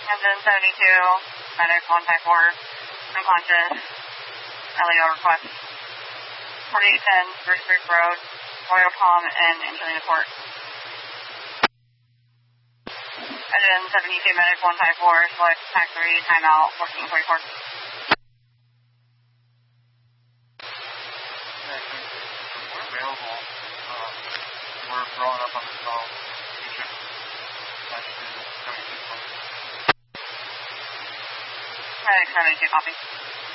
Engine 72, medic 154, unconscious, LEO request. 4810, Bruce Creek Road, Royal Palm, and Angelina Court. Engine 72, medic 154, select TAC 3, timeout 1444. We're available. We're throwing up on this call. You should actually 72. Medic 72, copy.